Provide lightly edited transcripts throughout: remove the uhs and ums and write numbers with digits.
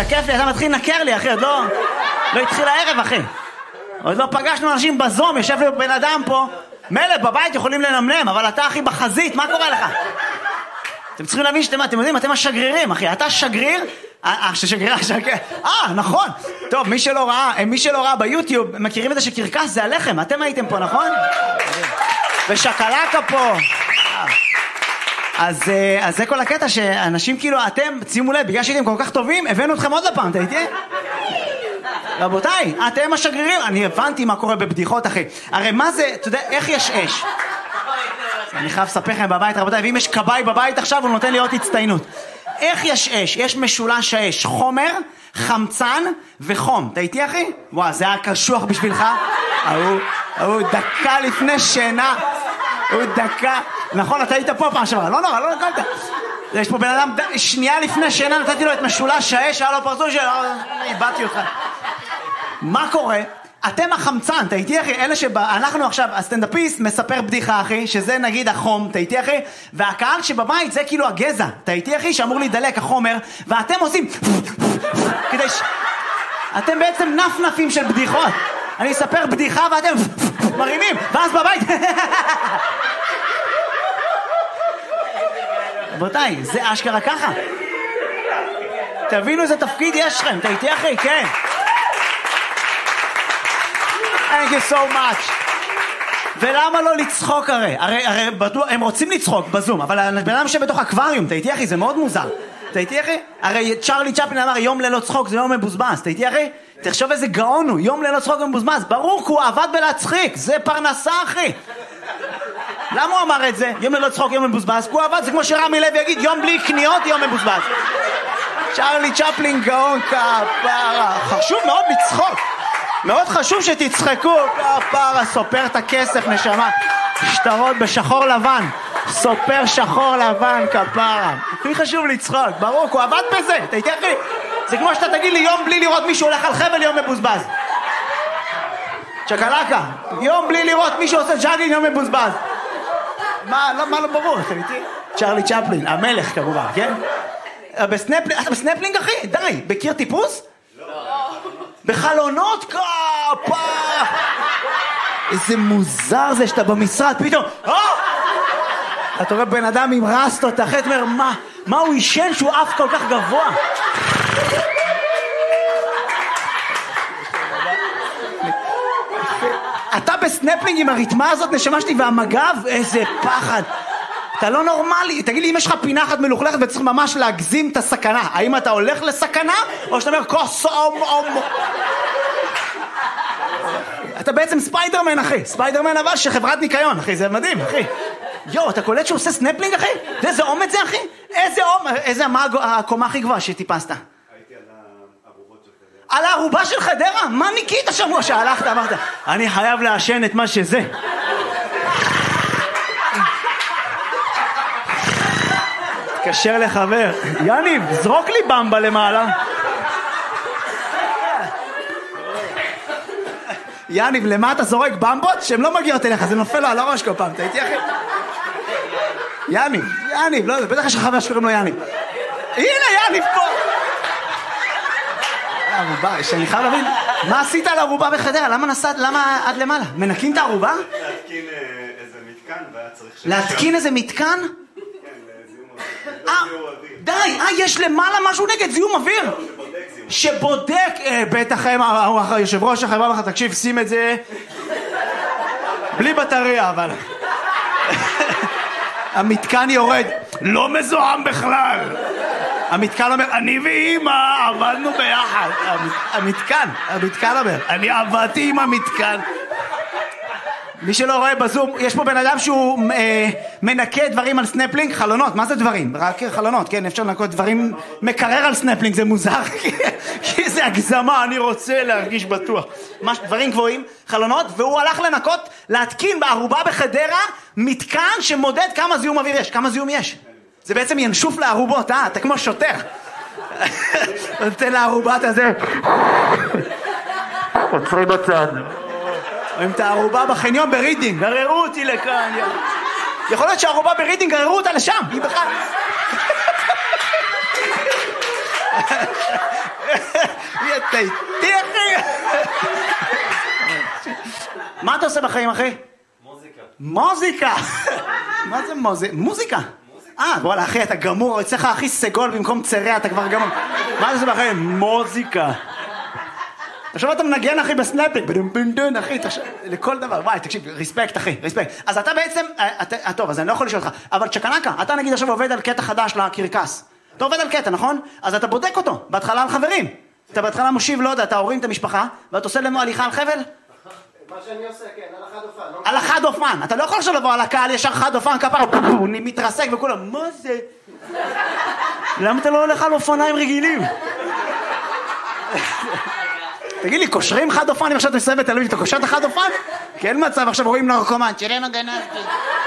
משקף לי, אתה מתחיל לנקר לי, אחי, עוד לא התחיל הערב, אחי. עוד לא פגשנו אנשים בזום, יושב לי בן אדם פה. מלא, בבית יכולים לנמנם, אבל אתה, אחי, בחזית, מה קורה לך? אתם צריכים להבין שאתם יודעים, אתם השגרירים, אחי. אתה שגריר? שגריר. נכון. טוב, מי שלא ראה ביוטיוב, מכירים את זה שקרקס זה הלחם. אתם הייתם פה, נכון? ושקלקה פה. אז זה כל הקטע שאנשים כאילו, אתם, שימו לב, בגלל שהייתם כל כך טובים, הבאנו אתכם עוד לפעם, אתה איתי? רבותיי, אתם השגרירים. אני הבנתי מה קורה בבדיחות, אחי. הרי מה זה, אתה יודע, איך יש אש? אני חייב לספר לכם בבית, רבותיי, ואם יש קבאי בבית עכשיו, הוא נותן לי עוד הצטיינות. איך יש אש? יש משולש האש, חומר, חמצן וחום. אתה איתי, אחי? וואו, זה היה קשוח בשבילך. הוא דקה לפני שינה. הוא דקה. נכון, אתה היית פה פעם שבוע. לא נורא, לא נקלת. יש פה בן אדם, שנייה לפני שינה, נתתי לו את משולש האש, היה לו פרצוף של... איבדתי אותך. מה קורה? אתם החמצן, אתה איתי, אחי? אלה אנחנו עכשיו, הסטנדאפיסט מספר בדיחה, אחי, שזה נגיד החום, אתה איתי, אחי? והקהל שבבית זה כאילו הגזע, אתה איתי, אחי? שאמור להידלק החומר, ואתם עושים... כדי אתם בעצם נפנפים של בדיחות. אני אספר בדיחה ואתם מרימים, ואז בבית... רבותיי, זה אשכרה ככה. תבינו איזה תפקיד יש לכם, אתה איתי, אחי? כן. Thank you so much. ולמה לא לצחוק הרי? הרי הם רוצים לצחוק בזום, אבל הבן אדם שבתוך אקווריום, אתה איתי, אחי? זה מאוד מוזר. אתה איתי, אחי? הרי צ'רלי צ'פלין אמר, יום ללא צחוק זה יום מבוזבז. אתה איתי, אחי? תחשוב איזה גאון הוא, יום ללא צחוק מבוזבז. ברור, כי הוא עבד בלהצחיק. זה פרנסה, אחי. למה הוא אמר את זה? יום ללא צחוק, יום מבוזבז. הוא עבד, זה כמו שרמי לוי יגיד, יום בלי קניות, יום מבוזבז. צ'רלי צ'פלין גאון כפרה. חשוב מאוד לצחוק. מאוד חשוב שתצחקו. כפרה, סופר את הכסף, נשמה. שטרות בשחור לבן. סופר שחור לבן, כפרה. הכי חשוב לצחוק. ברור, הוא עבד בזה. אתה איתי, אחי? זה כמו שאתה תגיד לי, יום בלי לראות מישהו הולך על חבל, יום מבוזבז. צ'קלקה. יום בלי לראות מישהו עושה ג'אגינג, יום מבוזבז. מה לא ברור, אתה איתי? צ'רלי צ'פלין, המלך כמובן, כן? אתה בסנפלינג, אחי? די, בקיר טיפוס? לא. בחלונות? כפה! איזה מוזר זה שאתה במשרד, פתאום, אתה רואה בן אדם עם רסטות, אחרי אתה אומר, מה הוא ישן שהוא אף כל כך גבוה? אתה בסנפלינג עם הריתמה הזאת, נשמה שלי, והמגב, איזה פחד. אתה לא נורמלי. תגיד לי, אם יש לך פינה אחת מלוכלכת וצריך ממש להגזים את הסכנה, האם אתה הולך לסכנה, או שאתה אומר, אתה בעצם ספיידרמן, אחי. ספיידרמן אבל שחברת ניקיון, אחי. זה מדהים, אחי. יו, אתה קולט שהוא עושה סנפלינג, אחי? איזה אומץ זה, אחי? איזה מה הקומה הכי גבוהה שטיפסת? הייתי על הערובות של חדרה. על הערובה של חדרה? מה ניקית שבוע שהלכת? אמרת, אני חייב לעשן את מה שזה. תקשר לחבר. יניב, זרוק לי במבה למעלה. יניב, למה אתה זורק במבות? שהן לא מגיעות אליך, זה נופל לו על הראש כל פעם. אתה איתי, אחי? יניב, לא, בטח יש לך חבר שקוראים לו יניב. הנה, יניב פה. ערובה, שאני חייב להבין, מה עשית על ערובה בחדרה? למה עד למעלה? מנקים את הערובה? להתקין איזה מתקן, והיה צריך... להתקין איזה מתקן? די, יש למעלה משהו נגד זיהום אוויר שבודק, בטח היושב ראש החברה לך, תקשיב, שים את זה בלי בטריה, אבל המתקן יורד, לא מזוהם בכלל. המתקן אומר, אני ואמא עבדנו ביחד. המתקן אומר, אני עבדתי עם המתקן. מי שלא רואה בזום, יש פה בן אדם שהוא מנקה דברים על סנפלינג, חלונות, מה זה דברים? רק חלונות, כן, אפשר לנקות דברים, מקרר על סנפלינג, זה מוזר, כי זה הגזמה, אני רוצה להרגיש בטוח. דברים גבוהים, חלונות, והוא הלך לנקות, להתקין בערובה בחדרה, מתקן שמודד כמה זיהום אוויר יש, כמה זיהום יש. זה בעצם ינשוף לערובות, אתה כמו שוטר. נותן לערובת הזה. עוצרי בצד. רואים את הערובה בחניון ברידינג, גררו אותי לכאן. יכול להיות שהערובה ברידינג גררו אותה לשם, היא בכלל. אתה איתי, אחי? מה אתה עושה בחיים, אחי? מוזיקה. מה זה מוזיקה? וואלה, אחי, אתה גמור, אצלך הכי סגול במקום צרע, אתה כבר גמור. מה אתה עושה בחיים? מוזיקה. עכשיו אתה מנגן, אחי, בסנאפינג, אחי, לכל דבר. וואי, תקשיב, ריספקט, אחי, ריספקט. אז אתה בעצם, טוב, אז אני לא יכול לשאול אותך, אבל צ'קנקה, אתה נגיד עכשיו עובד על קטע חדש לקרקס. אתה עובד על קטע, נכון? אז אתה בודק אותו, בהתחלה על חברים. אתה בהתחלה מושיב, לא יודע, אתה הורים את המשפחה, ואתה עושה לנו הליכה על חבל? מה שאני עושה, כן, על החד אופן. על החד אופן. אתה לא יכול עכשיו לבוא על הקהל, ישר חד אופן, כפרה, הוא מתרסק וכולם, מה זה? למה אתה לא הולך על אופניים רגילים? תגיד לי, קושרים חד אופן אם עכשיו אתה מסיים בתל אביב, אתה קושר את החד אופן? כי אין מצב, עכשיו רואים נרקומן, תראה מה גנבתי.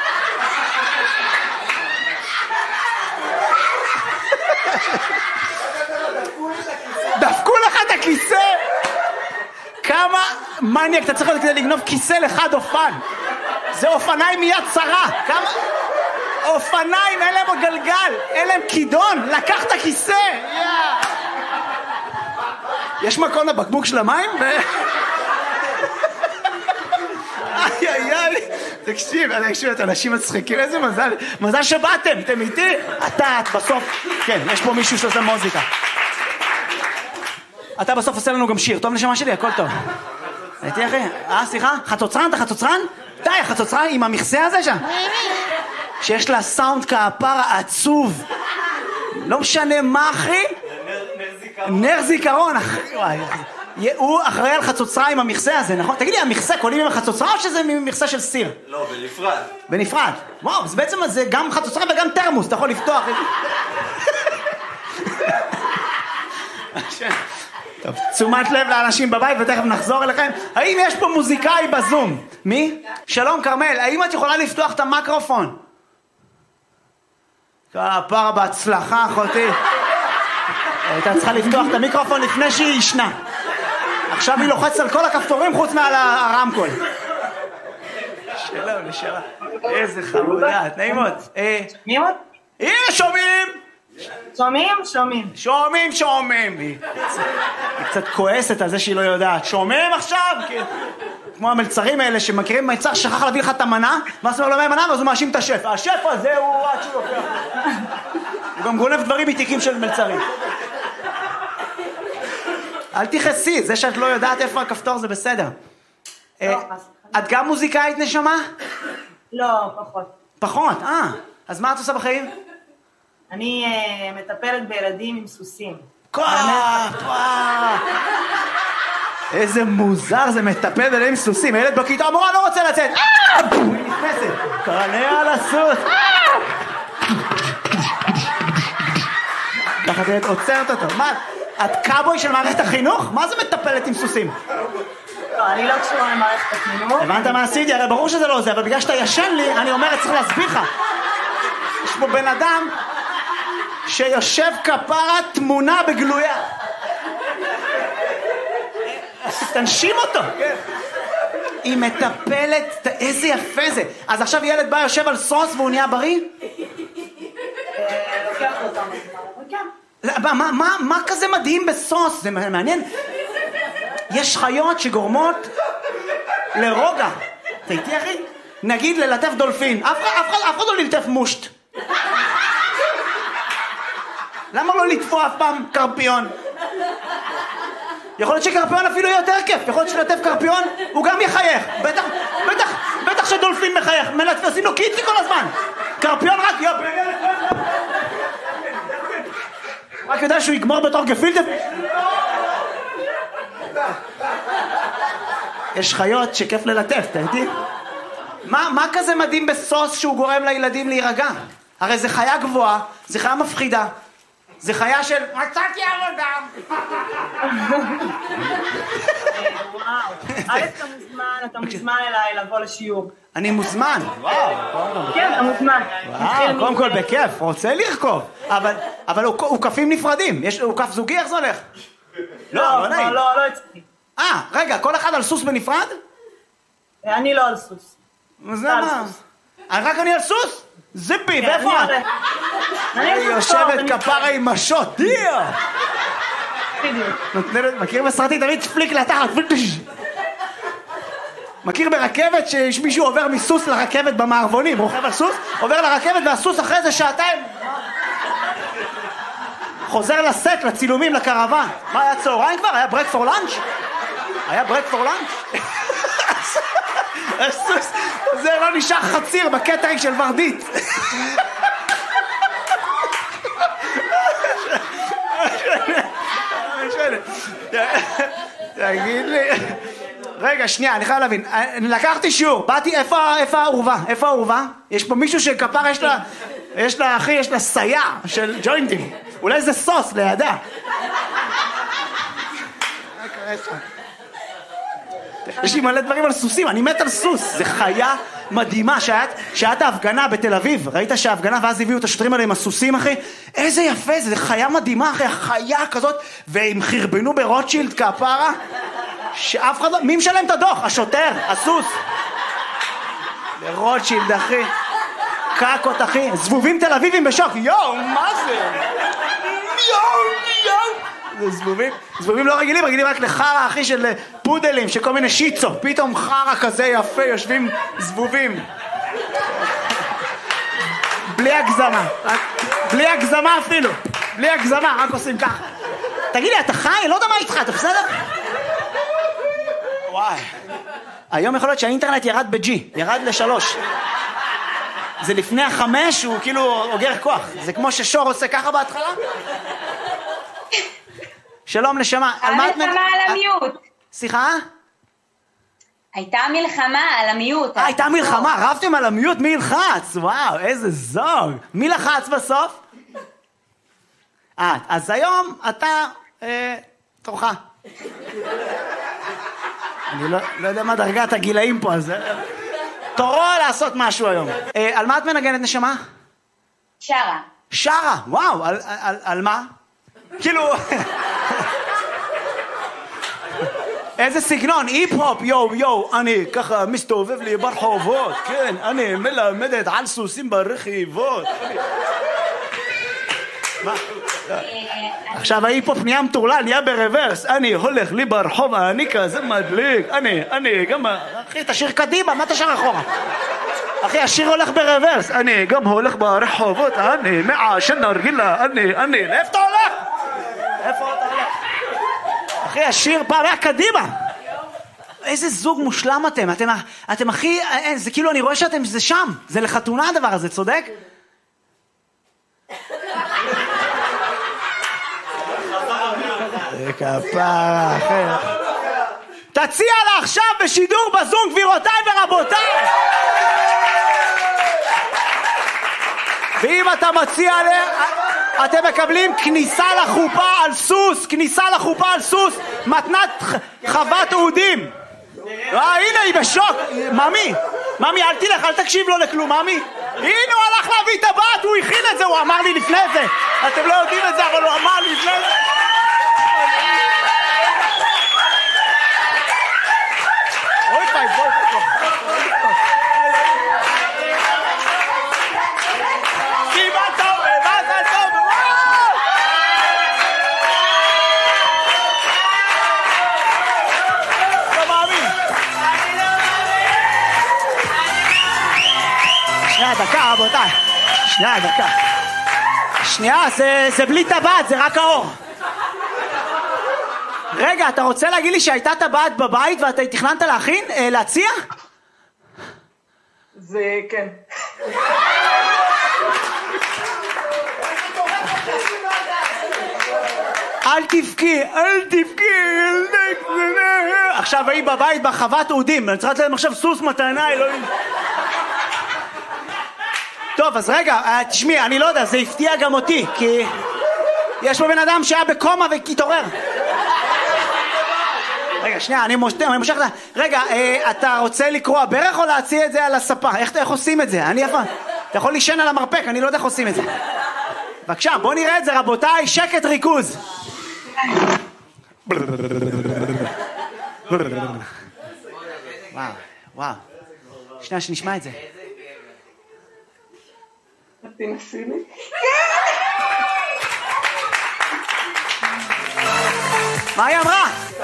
דפקו לך את הכיסא? כמה מניאק אתה צריך להיות כדי לגנוב כיסא לחד אופן? זה אופניים מיד צרה. כמה... אופניים, אין להם גלגל, אין להם כידון, לקח את הכיסא. יש מקום לבקבוק של המים? איי, תקשיב, את אנשים מצחיקים, איזה מזל, מזל שבאתם, אתם איתי? את בסוף, כן, יש פה מישהו שעושה מוזיקה. אתה בסוף עושה לנו גם שיר, טוב נשמה שלי, הכל טוב. הייתי אחי, סליחה, חצוצרן, אתה חצוצרן? די, החצוצרן עם המכסה הזה שם. שיש לה סאונד כפרה עצוב. לא משנה מה, אחי? נר זיכרון, אחי. הוא אחראי על חצוצרה עם המכסה הזה, נכון? תגיד לי, המכסה קולים עם החצוצרה או שזה מכסה של סיר? לא, בנפרד. בנפרד. וואו, אז בעצם זה גם חצוצרה וגם תרמוס, אתה יכול לפתוח. טוב, תשומת לב לאנשים בבית ותכף נחזור אליכם. האם יש פה מוזיקאי בזום? מי? שלום כרמל, האם את יכולה לפתוח את המיקרופון? כפרה בהצלחה, אחותי. הייתה צריכה לפתוח את המיקרופון לפני שהיא ישנה. עכשיו היא לוחצת על כל הכפתורים חוץ מעל הרמקול. שלום, נשארה. איזה חמודה, נעימות. מי עוד? הנה, שומעים! שומעים. היא קצת כועסת על זה שהיא לא יודעת. שומעים עכשיו? כמו המלצרים האלה שמכירים מלצר שכח להביא לך את המנה, ואז הוא לא מהמנה, ואז הוא מאשים את השף. השף הזה הוא עד שהוא לוקח. הוא גם גונב דברים מתיקים של מלצרים. אל תכעסי, זה שאת לא יודעת איפה הכפתור זה בסדר. את גם מוזיקאית נשמה? לא, פחות. פחות, אז מה את עושה בחיים? אני מטפלת בילדים עם סוסים. איזה מוזר זה מטפל בילדים עם סוסים. הילד בכיתה, המורה לא רוצה לצאת. היא נכנסת. קרנה על הסוס. ככה תהיה עוצרת אותו. מה? את קאבוי של מערכת החינוך? מה זה מטפלת עם סוסים? לא, אני לא קשורה למערכת החינוך. הבנת מה עשיתי? הרי ברור שזה לא זה, אבל בגלל שאתה ישן לי, אני אומרת, צריך להסביר לך. יש פה בן אדם שיושב כפרה תמונה בגלויה. תנשים אותו. היא מטפלת, איזה יפה זה. אז עכשיו ילד בא יושב על סוס והוא נהיה בריא? לוקח אותם. מה כזה מדהים בסוס? זה מעניין. יש חיות שגורמות לרוגע. אתה איתי אחי? נגיד ללטף דולפין. אף אחד לא ללטף מושט. למה לא לטפו אף פעם קרפיון? יכול להיות שקרפיון אפילו יותר כיף. יכול להיות שלטף קרפיון הוא גם יחייך. בטח שדולפין מחייך. עושים לו קיצי כל הזמן. קרפיון רק רק יודע שהוא יגמור בתור גפילטף. יש חיות שכיף ללטף, אתה איתי? מה כזה מדהים בסוס שהוא גורם לילדים להירגע? הרי זה חיה גבוהה, זה חיה מפחידה, זה חיה של מצאתי עבודה. אתה מוזמן אליי לבוא לשיעור. אני מוזמן. כן, אתה מוזמן. קודם כל בכיף, רוצה לרכוב. אבל הוא כפים נפרדים. הוא כף זוגי, איך זה הולך? לא נעים. לא הצליחי. רגע, כל אחד על סוס בנפרד? אני לא על סוס. זה מה? רק אני על סוס? זיפי, ואיפה את? אני יושבת כפרה עם משות. בדיוק, מכיר בסרטים תמיד פליק לתחת. מכיר ברכבת שיש מישהו עובר מסוס לרכבת במערבונים, רוכב על סוס, עובר לרכבת והסוס אחרי זה שעתיים חוזר לסט, לצילומים, לקרוון. מה היה צהריים כבר? היה ברק פור לאנץ'? היה ברק פור לאנץ'? הסוס, זה לא נשאר חציר בקטרינג של ורדית. תגיד לי, רגע, שנייה, אני חייב להבין, לקחתי שיעור, באתי, איפה העורבה? איפה העורבה? יש פה מישהו שכפר יש לה, אחי, יש לה סייע של ג'וינטים, אולי זה סוס לידה. יש לי מלא דברים על סוסים, אני מת על סוס, זה חיה מדהימה. שעת ההפגנה בתל אביב, ראית שההפגנה ואז הביאו את השוטרים האלה עם הסוסים, אחי? איזה יפה זה, זה חיה מדהימה, אחי, חיה כזאת, והם חרבנו ברוטשילד כפרה, שאף אחד לא, מי משלם את הדוח? השוטר, הסוס. ברוטשילד, אחי. קקות, אחי, זבובים תל אביבים בשוק, יואו, מה זה? יואו. זבובים לא רגילים רק לחרה, אחי, של פודלים, של כל מיני שיצו, פתאום חרה כזה יפה, יושבים זבובים. בלי הגזמה אפילו, בלי הגזמה, רק עושים ככה. תגיד לי, אתה חי? לא יודע מה איתך, אתה בסדר? וואי. היום יכול להיות שהאינטרנט ירד ב-G, ירד ל-3. זה לפני 5, הוא כאילו אוגר כוח. זה כמו ששור עושה ככה בהתחלה. שלום נשמה. המלחמה על המיעוט. סליחה? הייתה מלחמה על המיעוט. הייתה מלחמה, רבתם על המיעוט, מי ילחץ? וואו, איזה זוג. מי לחץ בסוף? אז היום אתה, תורך. אני לא יודע מה דרגת הגילאים פה, אז תורו לעשות משהו היום. על מה את מנגנת נשמה? שרה. שרה, וואו, על מה? כאילו... איזה סגנון, היפ-הופ, יו, אני ככה מסתובב לי ברחובות, כן, אני מלמדת על סוסים ברכיבות. מה? עכשיו ההיפ-הופ נהיה מטורלל, נהיה ברוורס, אני הולך לי ברחוב, אני כזה מדליק, אני גם, אחי, תשאיר קדימה, מה תשאיר אחורה? אחי, השיר הולך ברוורס, אני גם הולך ברחובות, אני מעשן נרגילה, אני, לאיפה אתה הולך? איפה אתה הולך? אחי, השיר פעם היה קדימה. איזה זוג מושלם אתם הכי, זה כאילו אני רואה שאתם, זה שם, זה לחתונה הדבר הזה, צודק? זה כפרה, אחי. תציע לה עכשיו בשידור בזום, גבירותיי ורבותיי. ואם אתה מציע לה, אתם מקבלים כניסה לחופה על סוס, מתנת חוות אודים. הנה היא בשוק. ממי, אל תלך, אל תקשיב לו לכלום, ממי. הנה הוא הלך להביא את הבת, הוא הכין את זה, הוא אמר לי לפני זה. אתם לא יודעים את זה, אבל הוא אמר לי לפני זה. דקה רבותיי, שנייה, זה בלי טבעת, זה רק האור. רגע, אתה רוצה להגיד לי שהייתה טבעת בבית ואתה תכננת להכין, להציע? זה כן. אל תבכי. עכשיו היא בבית בחוות אודים, אני צריכה להם עכשיו סוס מתנה, אלוהים. טוב, אז רגע, תשמעי, אני לא יודע, זה הפתיע גם אותי, כי יש פה בן אדם שהיה בקומה והתעורר. רגע, שנייה, אני מושך את זה. רגע, אתה רוצה לקרוא ברך או להציע את זה על הספה? איך עושים את זה? אתה יכול לישן על המרפק, אני לא יודע איך עושים את זה. בבקשה, בוא נראה את זה, רבותיי, שקט ריכוז. וואו. שנייה, שנשמע את זה. תנסי לי. מה היא אמרה?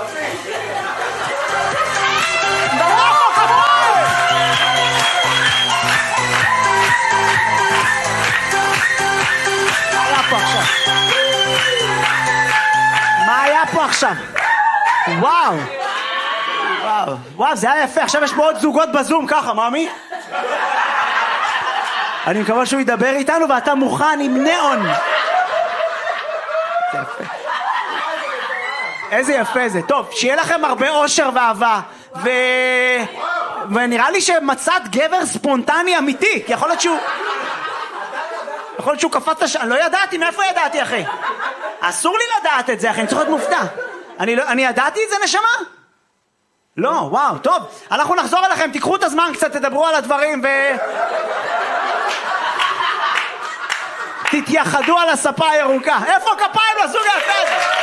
בראבו, כבוד! מה היה פה עכשיו? מה היה פה עכשיו? וואו! וואו, וואו, זה היה יפה. עכשיו יש פה עוד זוגות בזום, ככה, מאמי? אני מקווה שהוא ידבר איתנו ואתה מוכן עם נאון. זה יפה. איזה יפה זה. טוב, שיהיה לכם הרבה אושר ואהבה. ונראה לי שמצאת גבר ספונטני אמיתי, כי יכול להיות שהוא קפץ אני לא ידעתי, מאיפה ידעתי, אחי? אסור לי לדעת את זה, אחי, אני צריך להיות מופתע. אני ידעתי את זה, נשמה? לא, וואו, טוב. אנחנו נחזור אליכם, תיקחו את הזמן קצת, תדברו על הדברים תתייחדו על הספה הירוקה. איפה כפיים לזוג היפה הזה?